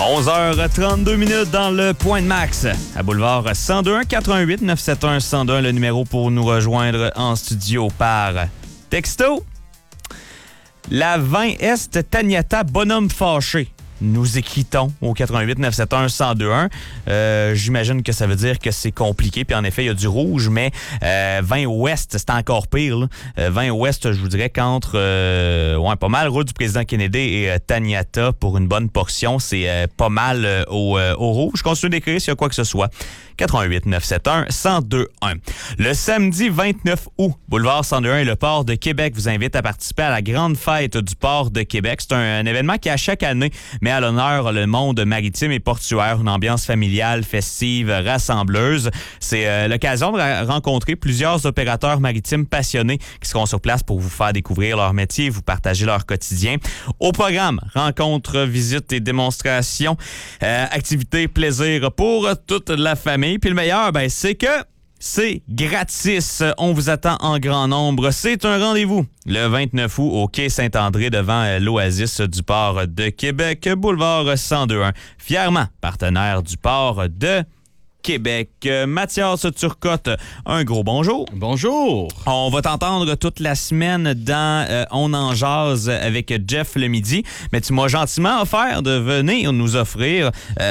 11h32 dans le Point de Max à Boulevard 102 88 971 101, le numéro pour nous rejoindre en studio par texto. La 20 Est Taniata Bonhomme fâché. Nous écrivons au 88 971 1021. J'imagine que ça veut dire que c'est compliqué. Puis en effet, il y a du rouge, mais 20 Ouest, c'est encore pire. Là. 20 Ouest, je vous dirais qu'entre pas mal route du président Kennedy et Taniata pour une bonne portion, c'est pas mal au rouge. Continue d'écrire s'il y a quoi que ce soit. 88 971 1021. Le samedi 29 août, Boulevard 101 et le Port de Québec vous invitent à participer à la grande fête du Port de Québec. C'est un événement qui, à chaque année, met à l'honneur le monde maritime et portuaire, une ambiance familiale, festive, rassembleuse. C'est l'occasion de rencontrer plusieurs opérateurs maritimes passionnés qui seront sur place pour vous faire découvrir leur métier, vous partager leur quotidien. Au programme, rencontres, visites et démonstrations, activités, plaisirs pour toute la famille. Puis le meilleur, c'est que c'est gratis. On vous attend en grand nombre. C'est un rendez-vous le 29 août au quai Saint-André devant l'Oasis du Port de Québec, boulevard 1021. Fièrement partenaire du Port de Québec. Mathias Turcotte, un gros bonjour. Bonjour. On va t'entendre toute la semaine dans On en jase avec Jeff le midi, mais tu m'as gentiment offert de venir nous offrir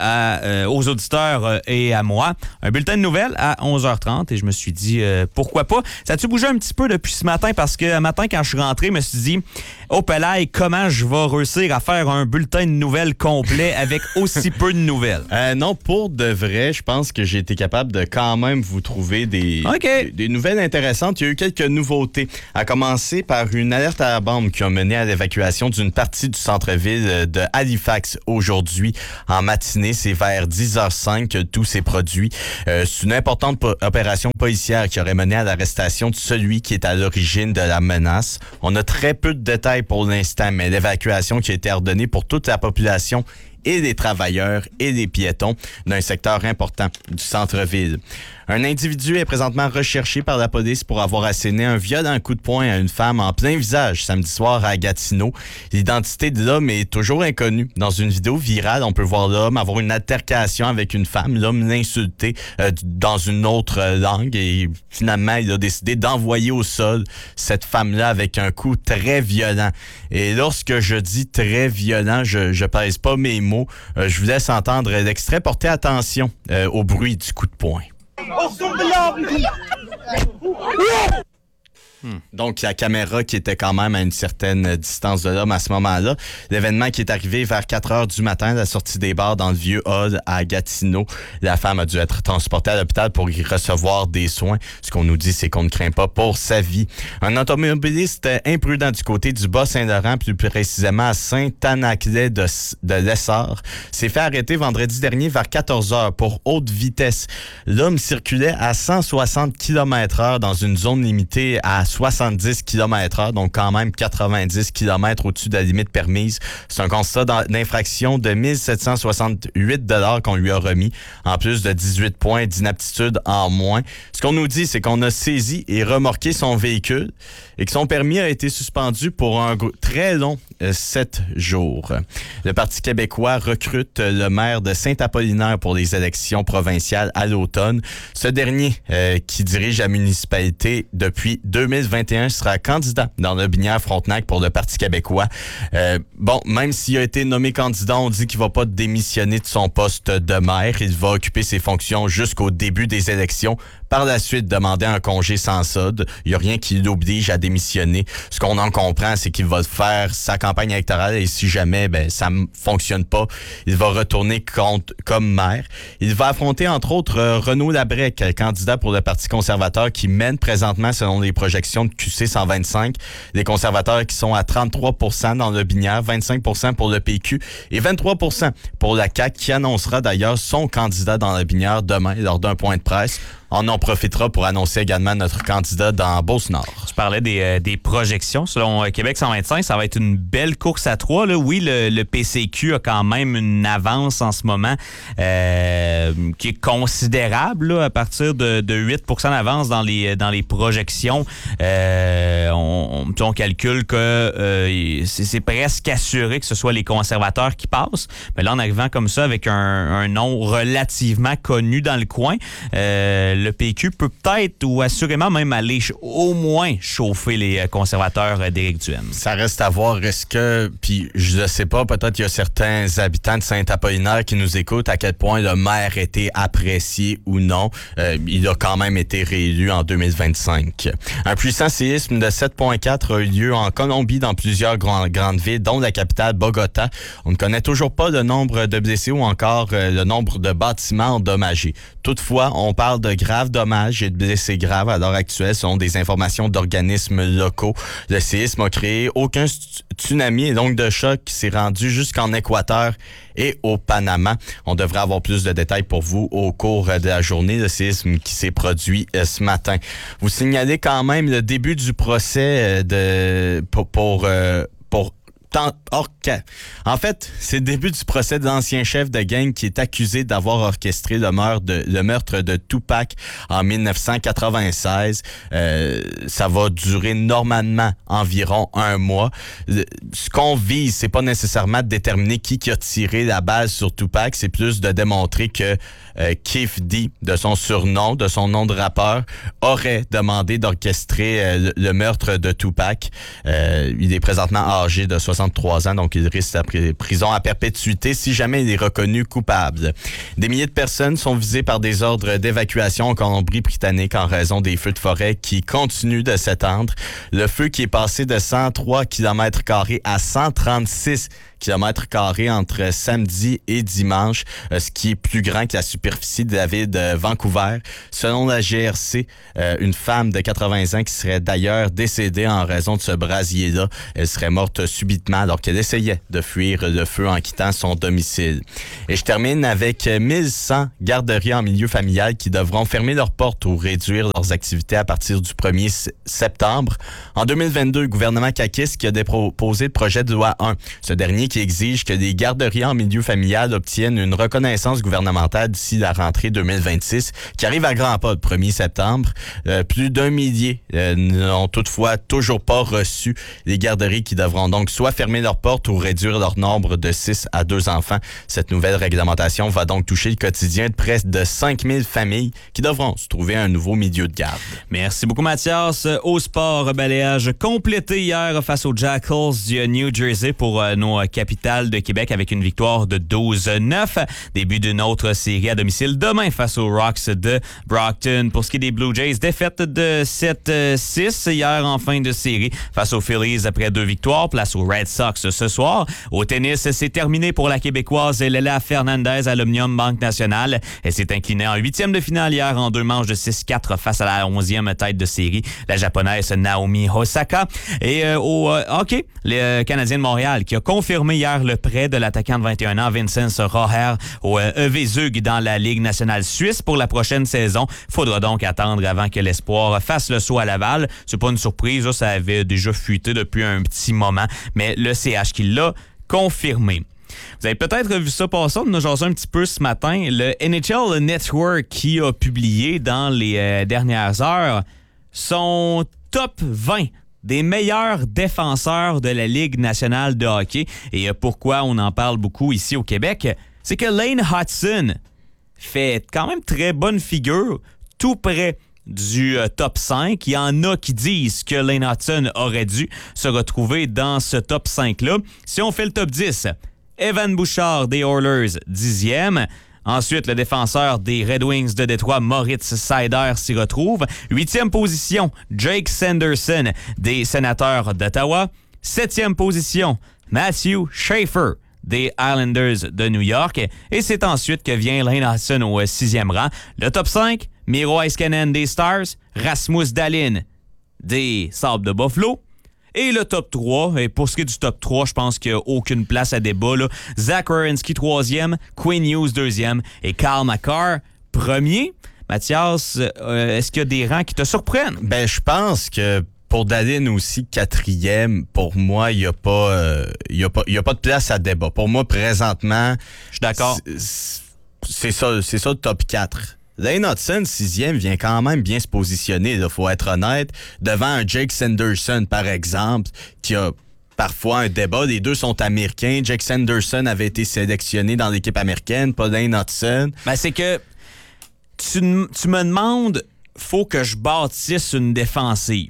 aux auditeurs et à moi un bulletin de nouvelles à 11h30 et je me suis dit pourquoi pas. Ça a-tu bougé un petit peu depuis ce matin parce que un matin quand je suis rentré, je me suis dit oh pelaille, comment je vais réussir à faire un bulletin de nouvelles complet avec aussi peu de nouvelles? Non, pour de vrai, je pense que j'ai été capable de quand même vous trouver des nouvelles intéressantes. Il y a eu quelques nouveautés. À commencer par une alerte à la bombe qui a mené à l'évacuation d'une partie du centre-ville de Halifax aujourd'hui en matinée. C'est vers 10h05 que tout s'est produit. C'est une importante opération policière qui aurait mené à l'arrestation de celui qui est à l'origine de la menace. On a très peu de détails pour l'instant, mais l'évacuation qui a été ordonnée pour toute la population et les travailleurs et les piétons d'un secteur important du centre-ville. Un individu est présentement recherché par la police pour avoir asséné un violent coup de poing à une femme en plein visage samedi soir à Gatineau. L'identité de l'homme est toujours inconnue. Dans une vidéo virale, on peut voir l'homme avoir une altercation avec une femme. L'homme l'insulter dans une autre langue et finalement, il a décidé d'envoyer au sol cette femme-là avec un coup très violent. Et lorsque je dis très violent, je pèse pas mes mots. Je vous laisse entendre l'extrait. Portez attention au bruit du coup de poing. Donc, la caméra qui était quand même à une certaine distance de l'homme à ce moment-là. L'événement qui est arrivé vers 4 heures du matin à la sortie des bars dans le vieux hall à Gatineau. La femme a dû être transportée à l'hôpital pour y recevoir des soins. Ce qu'on nous dit, c'est qu'on ne craint pas pour sa vie. Un automobiliste imprudent du côté du Bas-Saint-Laurent, plus précisément à Saint-Anaclet de l'Essor, s'est fait arrêter vendredi dernier vers 14 heures pour haute vitesse. L'homme circulait à 160 km/h dans une zone limitée à 70 km/h, donc quand même 90 km au-dessus de la limite permise. C'est un constat d'infraction de 1 768 $ qu'on lui a remis, en plus de 18 points d'inaptitude en moins. Ce qu'on nous dit, c'est qu'on a saisi et remorqué son véhicule et que son permis a été suspendu pour un très long 7 jours. Le Parti québécois recrute le maire de Saint-Apollinaire pour les élections provinciales à l'automne. Ce dernier, qui dirige la municipalité depuis 2021, sera candidat dans le Binière-Frontenac pour le Parti québécois. Même s'il a été nommé candidat, on dit qu'il va pas démissionner de son poste de maire. Il va occuper ses fonctions jusqu'au début des élections. Par la suite, demander un congé sans solde. Il n'y a rien qui l'oblige à démissionner. Ce qu'on en comprend, c'est qu'il va faire sa campagne électorale et si jamais ça ne fonctionne pas, il va retourner comme maire. Il va affronter entre autres Renaud Labrec, candidat pour le Parti conservateur qui mène présentement selon les projections de QC 125. Les conservateurs qui sont à 33% dans le Binière, 25% pour le PQ et 23% pour la CAQ qui annoncera d'ailleurs son candidat dans le Binière demain lors d'un point de presse. On en profitera pour annoncer également notre candidat dans Beauce-Nord. Je parlais des projections. Selon Québec 125, ça va être une belle course à 3. Là. Oui, le PCQ a quand même une avance en ce moment qui est considérable là, à partir de 8 % d'avance dans les projections. On calcule que c'est presque assuré que ce soit les conservateurs qui passent. Mais là, en arrivant comme ça avec un nom relativement connu dans le coin, le PQ peut peut-être ou assurément même aller au moins chauffer les conservateurs d'Éric Duhaime. Ça reste à voir. Est-ce que, puis je ne sais pas, peut-être il y a certains habitants de Saint-Apollinaire qui nous écoutent à quel point le maire était apprécié ou non. Il a quand même été réélu en 2025. Un puissant séisme de 7,4 a eu lieu en Colombie dans plusieurs grandes villes, dont la capitale Bogota. On ne connaît toujours pas le nombre de blessés ou encore le nombre de bâtiments endommagés. Toutefois, on parle de graves dommages et de blessés graves à l'heure actuelle selon des informations d'organismes locaux. Le séisme a créé aucun tsunami et donc de choc qui s'est rendu jusqu'en Équateur et au Panama. On devrait avoir plus de détails pour vous au cours de la journée. Le séisme qui s'est produit ce matin. Vous signalez quand même le début du procès En fait, c'est le début du procès de l'ancien chef de gang qui est accusé d'avoir orchestré le meurtre de Tupac en 1996. Ça va durer normalement environ 1 mois. Ce qu'on vise, c'est pas nécessairement de déterminer qui a tiré la balle sur Tupac, c'est plus de démontrer que Kef D, de son surnom, de son nom de rappeur, aurait demandé d'orchestrer le meurtre de Tupac. Il est présentement âgé de 63 ans, donc il risque la prison à perpétuité si jamais il est reconnu coupable. Des milliers de personnes sont visées par des ordres d'évacuation en Colombie-Britannique en raison des feux de forêt qui continuent de s'étendre. Le feu qui est passé de 103 km² à 136 km² entre samedi et dimanche, ce qui est plus grand que la superficie de la ville de Vancouver. Selon la GRC, une femme de 80 ans qui serait d'ailleurs décédée en raison de ce brasier-là. Elle serait morte subitement alors qu'elle essayait de fuir le feu en quittant son domicile. Et je termine avec 1100 garderies en milieu familial qui devront fermer leurs portes ou réduire leurs activités à partir du 1er septembre. En 2022, le gouvernement caquiste qui a déposé le projet de loi 1. Ce dernier qui exige que les garderies en milieu familial obtiennent une reconnaissance gouvernementale d'ici la rentrée 2026, qui arrive à grands pas le 1er septembre. Plus d'1 millier n'ont toutefois toujours pas reçu les garderies qui devront donc soit fermer leurs portes ou réduire leur nombre de 6 à 2 enfants. Cette nouvelle réglementation va donc toucher le quotidien de près de 5000 familles qui devront se trouver un nouveau milieu de garde. Merci beaucoup Mathias. Au sport, balayage complété hier face aux Jackals du New Jersey pour nos capitales de Québec avec une victoire de 12-9. Début d'une autre série à domicile demain face aux Rocks de Brockton. Pour ce qui est des Blue Jays, défaite de 7-6 hier en fin de série face aux Phillies après 2 victoires. Place aux Red Sox ce soir. Au tennis, c'est terminé pour la Québécoise Léla Fernandez à l'Omnium Banque Nationale. Elle s'est inclinée en 8e de finale hier en 2 manches de 6-4 face à la 11e tête de série, la Japonaise Naomi Osaka. Et au hockey, le Canadien de Montréal qui a confirmé hier le prêt de l'attaquant de 21 ans Vincent Roher au EV Zug dans la Ligue nationale suisse pour la prochaine saison. Faudra donc attendre avant que l'Espoir fasse le saut à Laval. C'est pas une surprise, ça avait déjà fuité depuis un petit moment, mais le CH qui l'a confirmé. Vous avez peut-être vu ça passer, on en a jasé un petit peu ce matin. Le NHL Network qui a publié dans les dernières heures son top 20 des meilleurs défenseurs de la Ligue nationale de hockey. Et pourquoi on en parle beaucoup ici au Québec, c'est que Lane Hutson fait quand même très bonne figure, tout près du top 5. Il y en a qui disent que Lane Hutson aurait dû se retrouver dans ce top 5-là. Si on fait le top 10, Evan Bouchard des Oilers, 10e. Ensuite, le défenseur des Red Wings de Détroit, Moritz Seider, s'y retrouve. 8e position, Jake Sanderson des Sénateurs d'Ottawa. 7e position, Matthew Schaefer des Islanders de New York. Et c'est ensuite que vient Lane Hutson au 6e rang. Le top 5, Miro Heiskanen des Stars, Rasmus Dahlin des Sabres de Buffalo. Et le top 3, et pour ce qui est du top 3, je pense qu'il n'y a aucune place à débat. Là. Zach Werenski, 3e, Quinn Hughes, 2e et Kyle McCarr, 1er. Mathias, est-ce qu'il y a des rangs qui te surprennent? Ben, je pense que pour Dahlin aussi, 4e, pour moi, il n'y a pas de place à débat. Pour moi, présentement, Je suis d'accord. c'est ça le top 4. Lane Hudson, 6e, vient quand même bien se positionner, il faut être honnête, devant un Jake Sanderson, par exemple, qui a parfois un débat. Les deux sont américains. Jake Sanderson avait été sélectionné dans l'équipe américaine, pas Lane Hudson. Ben, c'est que tu me demandes, faut que je bâtisse une défensive.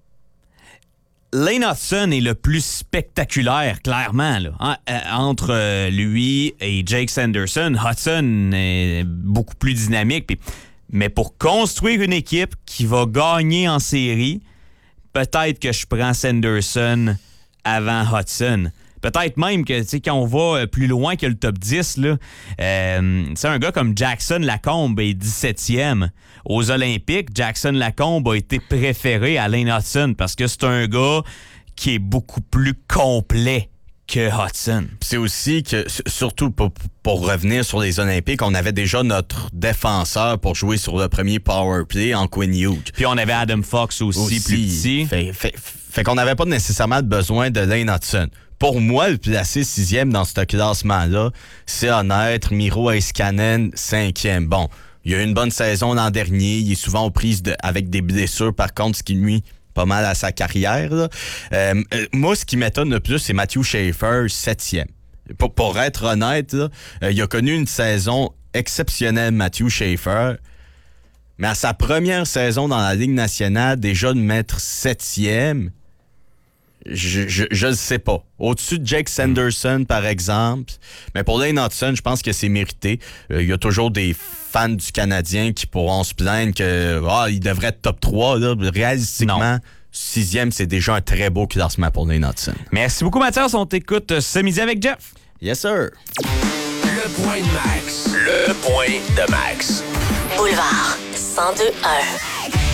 Lane Hudson est le plus spectaculaire, clairement, là. Entre lui et Jake Sanderson. Hudson est beaucoup plus dynamique. Mais pour construire une équipe qui va gagner en série, peut-être que je prends Sanderson avant Hudson. Peut-être même que, tu sais, quand on va plus loin que le top 10, là, un gars comme Jackson Lacombe est 17e. Aux Olympiques, Jackson Lacombe a été préféré à Lane Hudson parce que c'est un gars qui est beaucoup plus complet que Hudson. C'est aussi que, surtout pour revenir sur les Olympiques, on avait déjà notre défenseur pour jouer sur le premier power play en Quinn Hughes. Puis on avait Adam Fox aussi. Plus petit. Fait qu'on n'avait pas nécessairement besoin de Lane Hudson. Pour moi, le placer 6e dans ce classement-là, c'est honnête. Miro Heiskanen, 5e. Bon, il a eu une bonne saison l'an dernier. Il est souvent aux prises avec des blessures, par contre, ce qui nuit pas mal à sa carrière. Là. Moi, ce qui m'étonne le plus, c'est Matthew Schaefer, 7e. Pour être honnête, là, il a connu une saison exceptionnelle, Matthew Schaefer. Mais à sa première saison dans la Ligue nationale, déjà de mettre 7e, je le sais pas. Au-dessus de Jake Sanderson, par exemple. Mais pour Lane Hudson, je pense que c'est mérité. Il y a toujours des fans du Canadien qui pourront se plaindre il devrait être top 3. Là. Réalistiquement, 6e, c'est déjà un très beau classement pour Lane Hudson. Merci beaucoup, Mathias. On t'écoute ce midi avec Jeff. Yes, sir. Le point de Max. Le point de Max. Boulevard 102.1.